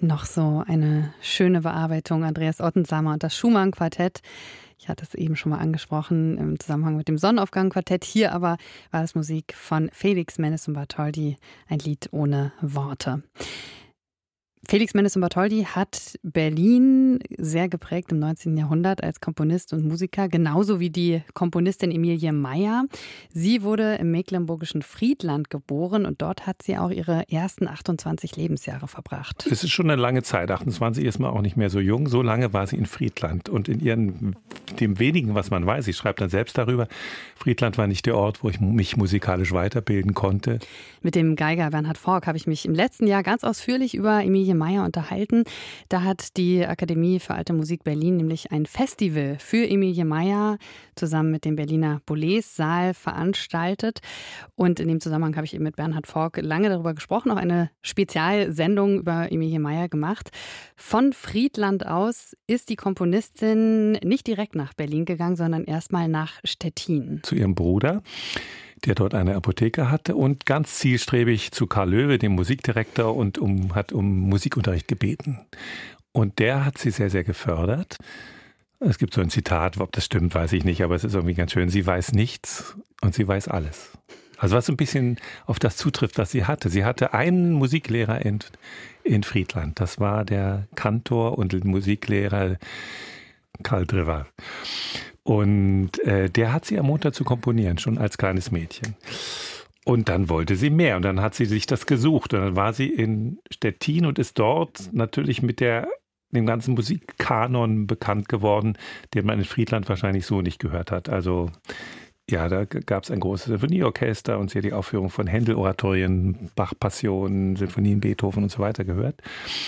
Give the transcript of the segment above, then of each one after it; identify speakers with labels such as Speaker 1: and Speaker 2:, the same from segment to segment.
Speaker 1: Noch so eine schöne Bearbeitung, Andreas Ottensamer und das Schumann-Quartett. Ich hatte es eben schon mal angesprochen im Zusammenhang mit dem Sonnenaufgang-Quartett. Hier aber war es Musik von Felix Mendelssohn-Bartholdy, ein Lied ohne Worte. Felix Mendelssohn-Bartholdy hat Berlin sehr geprägt im 19. Jahrhundert als Komponist und Musiker, genauso wie die Komponistin Emilie Meyer. Sie wurde im mecklenburgischen Friedland geboren und dort hat sie auch ihre ersten 28 Lebensjahre verbracht.
Speaker 2: Es ist schon eine lange Zeit. 28 ist man auch nicht mehr so jung. So lange war sie in Friedland. Und in dem wenigen, was man weiß, sie schreibt dann selbst darüber, Friedland war nicht der Ort, wo ich mich musikalisch weiterbilden konnte.
Speaker 1: Mit dem Geiger Bernhard Forck habe ich mich im letzten Jahr ganz ausführlich über Emilie Meyer unterhalten. Da hat die Akademie für Alte Musik Berlin nämlich ein Festival für Emilie Meyer zusammen mit dem Berliner Boulez-Saal veranstaltet. Und in dem Zusammenhang habe ich eben mit Bernhard Forck lange darüber gesprochen, auch eine Spezialsendung über Emilie Meyer gemacht. Von Friedland aus ist die Komponistin nicht direkt nach Berlin gegangen, sondern erstmal nach Stettin.
Speaker 2: Zu ihrem Bruder, der dort eine Apotheke hatte, und ganz zielstrebig zu Karl Löwe, dem Musikdirektor, und hat um Musikunterricht gebeten. Und der hat sie sehr, sehr gefördert. Es gibt so ein Zitat, ob das stimmt, weiß ich nicht, aber es ist irgendwie ganz schön. Sie weiß nichts und sie weiß alles. Also was so ein bisschen auf das zutrifft, was sie hatte. Sie hatte einen Musiklehrer in Friedland. Das war der Kantor und Musiklehrer Karl Driver. Und der hat sie ermuntert zu komponieren, schon als kleines Mädchen. Und dann wollte sie mehr und dann hat sie sich das gesucht. Und dann war sie in Stettin und ist dort natürlich mit dem ganzen Musikkanon bekannt geworden, den man in Friedland wahrscheinlich so nicht gehört hat. Also ja, da gab es ein großes Sinfonieorchester und sie hat die Aufführung von Händel-Oratorien, Bach-Passionen, Sinfonien, Beethoven und so weiter gehört.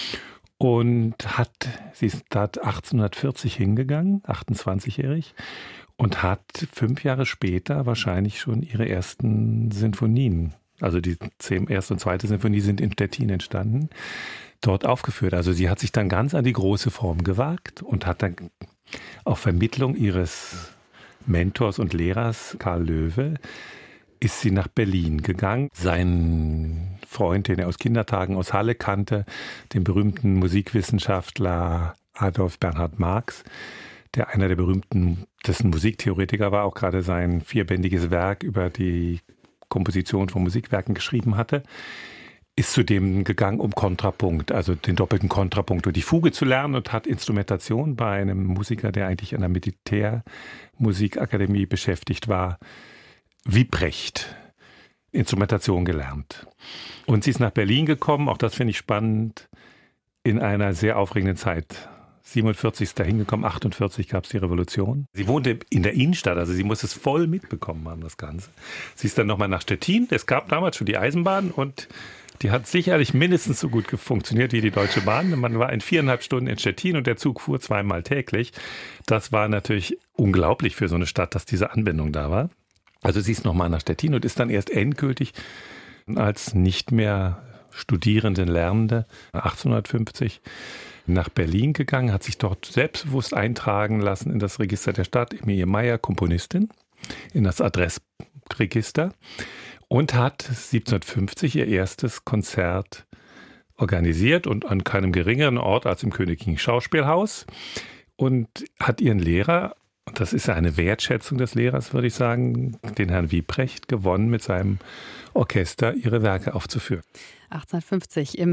Speaker 2: Und sie ist da 1840 hingegangen, 28-jährig, und hat 5 Jahre später wahrscheinlich schon ihre ersten Sinfonien, also die erste und zweite Sinfonie sind in Stettin entstanden, dort aufgeführt. Also sie hat sich dann ganz an die große Form gewagt und hat dann auf Vermittlung ihres Mentors und Lehrers Karl Löwe ist sie nach Berlin gegangen. Sein Freund, den er aus Kindertagen aus Halle kannte, den berühmten Musikwissenschaftler Adolf Bernhard Marx, der einer der berühmtesten Musiktheoretiker war, auch gerade sein 4-bändiges Werk über die Komposition von Musikwerken geschrieben hatte, ist zu dem gegangen, um Kontrapunkt, also den doppelten Kontrapunkt und die Fuge zu lernen, und hat Instrumentation bei einem Musiker, der eigentlich an der Militärmusikakademie beschäftigt war, Wiebrecht, Instrumentation gelernt. Und sie ist nach Berlin gekommen, auch das finde ich spannend, in einer sehr aufregenden Zeit. 47 ist da hingekommen, 48 gab es die Revolution. Sie wohnte in der Innenstadt, also sie muss es voll mitbekommen haben, das Ganze. Sie ist dann nochmal nach Stettin, es gab damals schon die Eisenbahn und die hat sicherlich mindestens so gut funktioniert wie die Deutsche Bahn. Man war in 4,5 Stunden in Stettin und der Zug fuhr 2-mal täglich. Das war natürlich unglaublich für so eine Stadt, dass diese Anbindung da war. Also sie ist nochmal nach Stettin und ist dann erst endgültig als nicht mehr Studierende, Lernende 1850 nach Berlin gegangen, hat sich dort selbstbewusst eintragen lassen in das Register der Stadt, Emilie Meyer, Komponistin, in das Adressregister, und hat 1750 ihr erstes Konzert organisiert und an keinem geringeren Ort als im Königlichen Schauspielhaus, und hat ihren Lehrer, und das ist eine Wertschätzung des Lehrers, würde ich sagen, den Herrn Wiebrecht, gewonnen, mit seinem Orchester ihre Werke aufzuführen.
Speaker 1: 1850 im